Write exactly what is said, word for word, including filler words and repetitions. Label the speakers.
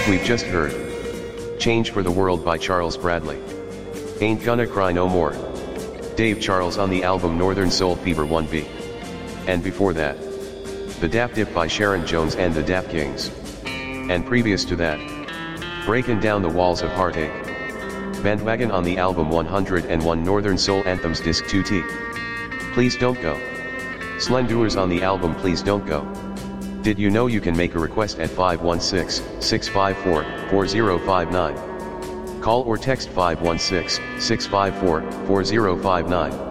Speaker 1: we've just heard Change for the World by Charles Bradley. Ain't Gonna Cry No More, Dave Charles on the album Northern Soul Fever one B. And before that, The Dap Dip by Sharon Jones and the Dap Kings. And previous to that, Breaking Down the Walls of Heartache, Bandwagon on the album one oh one Northern Soul Anthems Disc two T. Please Don't Go, Slendurs on the album Please Don't Go. Did you know you can make a request at five one six, six five four, four zero five nine? Call or text five one six, six five four, four zero five nine.